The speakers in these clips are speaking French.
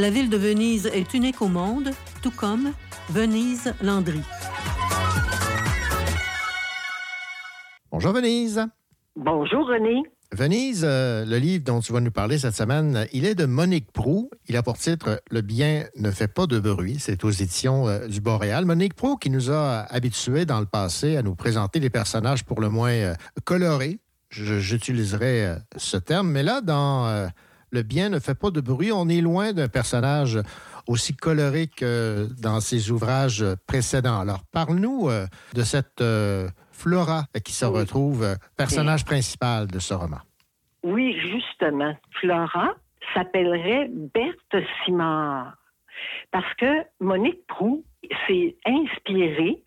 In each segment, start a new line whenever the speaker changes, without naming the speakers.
La ville de Venise est unique au monde, tout comme Venise Landry.
Bonjour Venise.
Bonjour René.
Venise, le livre dont tu vas nous parler cette semaine, il est de Monique Proulx. Il a pour titre « Le bien ne fait pas de bruit ». C'est aux éditions du Boréal. Monique Proulx qui nous a habitués dans le passé à nous présenter des personnages pour le moins colorés. J'utiliserai ce terme. Mais là, dans Le bien ne fait pas de bruit, on est loin d'un personnage aussi coloré que dans ses ouvrages précédents. Alors, parle-nous de cette Flora qui se retrouve personnage principal de ce roman.
Oui, justement. Flora s'appellerait Berthe Simard parce que Monique Proulx s'est inspirée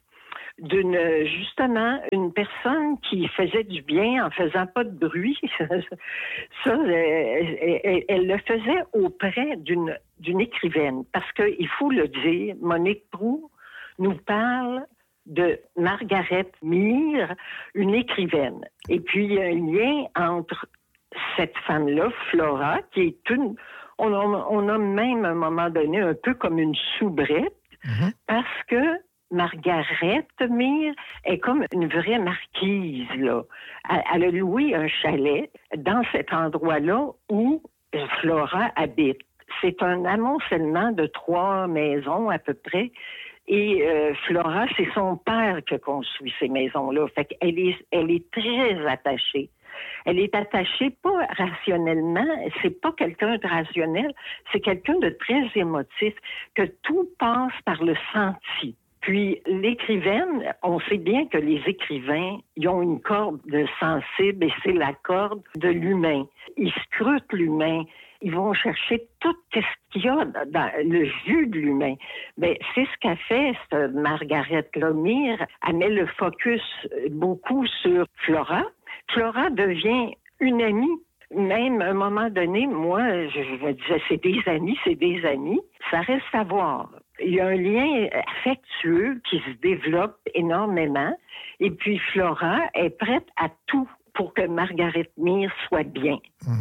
une personne qui faisait du bien en faisant pas de bruit. Ça, elle le faisait auprès d'une écrivaine. Parce qu'il faut le dire, Monique Proulx nous parle de Margaret Mear, une écrivaine. Et puis, il y a un lien entre cette femme-là, Flora, qui est on a même à un moment donné un peu comme une soubrette, parce que Margaret Mear est comme une vraie marquise, là. Elle a loué un chalet dans cet endroit-là où Flora habite. C'est un amoncellement de 3 maisons à peu près. Et Flora, c'est son père qui a construit ces maisons-là. Fait qu'elle est très attachée. Elle est attachée pas rationnellement, c'est pas quelqu'un de rationnel, c'est quelqu'un de très émotif, que tout passe par le senti. Puis l'écrivaine, on sait bien que les écrivains, ils ont une corde sensible et c'est la corde de l'humain. Ils scrutent l'humain. Ils vont chercher tout ce qu'il y a dans le jus de l'humain. Ben, c'est ce qu'a fait cette Margaret Mear. Elle met le focus beaucoup sur Flora. Flora devient une amie. Même à un moment donné, moi, je me disais, c'est des amis. Ça reste à voir. Il y a un lien affectueux qui se développe énormément. Et puis Flora est prête à tout pour que Margaret Mear soit bien.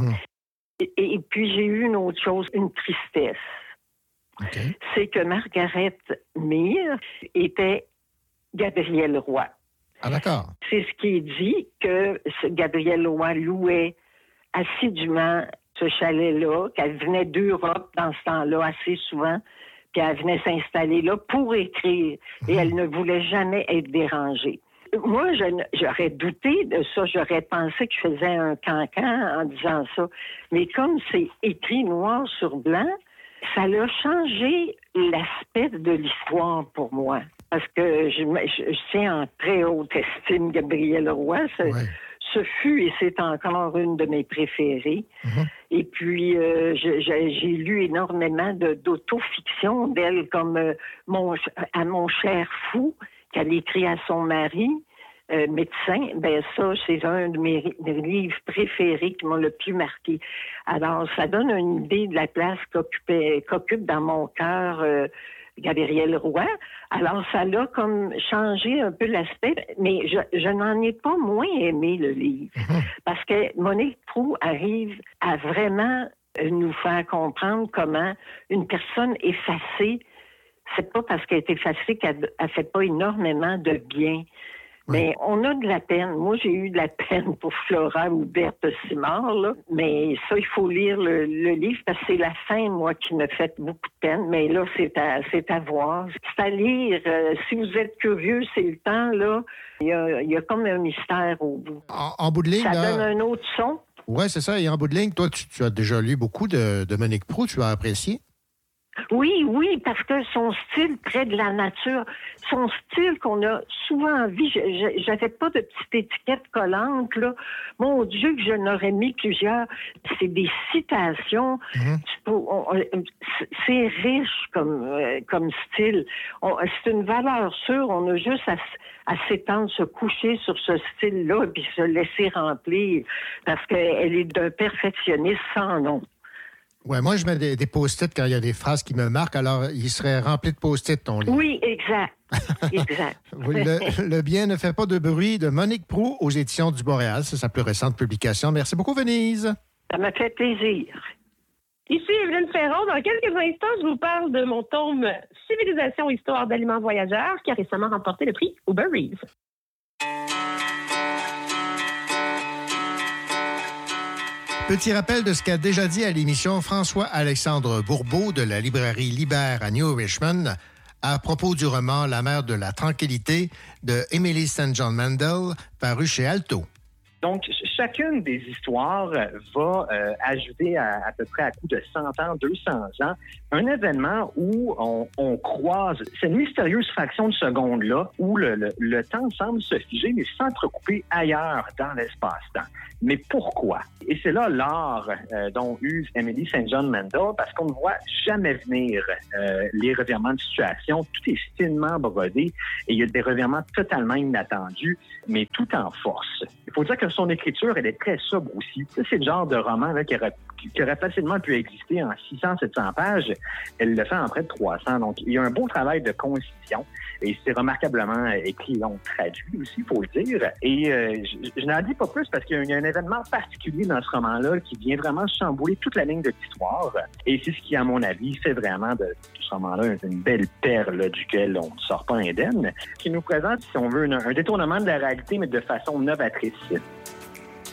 Et puis, j'ai eu une autre chose, une tristesse.
Okay.
C'est que Margaret Mear était Gabriel Roy.
Ah, d'accord.
C'est ce qui est dit, que Gabriel Roy louait assidûment ce chalet-là, qu'elle venait d'Europe dans ce temps-là assez souvent, puis elle venait s'installer là pour écrire. Et elle ne voulait jamais être dérangée. Moi, j'aurais douté de ça. J'aurais pensé que je faisais un cancan en disant ça. Mais comme c'est écrit noir sur blanc, ça a changé l'aspect de l'histoire pour moi. Parce que je tiens en très haute estime Gabriel Roy. Ce fut et c'est encore une de mes préférées. Et puis, j'ai lu énormément d'autofiction d'elle, comme à mon cher fou, qu'elle écrit à son mari, médecin. Ben ça, c'est un de mes livres préférés qui m'a le plus marqué. Alors, ça donne une idée de la place qu'occupe dans mon cœur Gabriel Roy. Alors, ça l'a comme changé un peu l'aspect, mais je n'en ai pas moins aimé le livre. Parce que Monique Proulx arrive à vraiment nous faire comprendre comment une personne effacée, c'est pas parce qu'elle est effacée qu'elle fait pas énormément de bien. Mais on a de la peine. Moi, j'ai eu de la peine pour Flora ou Berthe Simard, là. Mais ça, il faut lire le livre parce que c'est la fin, moi, qui me fait beaucoup de peine. Mais là, c'est à voir. C'est à lire. Si vous êtes curieux, c'est le temps, là. Il y a comme un mystère au bout.
En bout de ligne,
ça donne un autre son.
Oui, c'est ça. Et en bout de ligne, toi, tu as déjà lu beaucoup de Monique Proulx. Tu as apprécié?
Oui, parce que son style près de la nature, son style qu'on a souvent vu, j'avais pas de petite étiquette collante, là. Mon Dieu, que je n'aurais mis plusieurs. C'est des citations. C'est riche comme style. C'est une valeur sûre. On a juste à s'étendre, se coucher sur ce style-là, puis se laisser remplir, parce qu'elle est d'un perfectionniste sans nom.
Oui, moi, je mets des post-it quand il y a des phrases qui me marquent. Alors, il serait rempli de post-it, ton livre.
Oui, exact.
Le bien ne fait pas de bruit de Monique Proulx aux éditions du Boréal. C'est sa plus récente publication. Merci beaucoup, Venise.
Ça m'a fait plaisir.
Ici Evelyne Ferron. Dans quelques instants, je vous parle de mon tome Civilisation, Histoire d'aliments voyageurs qui a récemment remporté le prix Uber Eats.
Petit rappel de ce qu'a déjà dit à l'émission François-Alexandre Bourbeau de la librairie Libère à New Richmond à propos du roman La mer de la tranquillité de Emily St. John Mandel, paru chez Alto.
Donc, chacune des histoires va ajouter à peu près à coup de 100 ans, 200 ans, un événement où on croise cette mystérieuse fraction de seconde-là où le temps semble se figer, mais s'entrecouper ailleurs dans l'espace-temps. Mais pourquoi? Et c'est là l'art dont use Emily St. John Mandel, parce qu'on ne voit jamais venir les revirements de situation. Tout est finement brodé et il y a des revirements totalement inattendus, mais tout en force. Il faut dire que son écriture, elle est très sobre aussi. Ça, c'est le genre de roman là, qui aurait facilement pu exister en 600-700 pages. Elle le fait en près de 300. Donc, il y a un beau travail de concision et c'est remarquablement écrit, donc traduit aussi, il faut le dire. Et je n'en dis pas plus parce qu'il y a un événement particulier dans ce roman-là qui vient vraiment chambouler toute la ligne de l'histoire. Et c'est ce qui, à mon avis, fait vraiment de ce roman-là une belle perle duquel on ne sort pas indemne, qui nous présente, si on veut, un détournement de la réalité, mais de façon novatrice.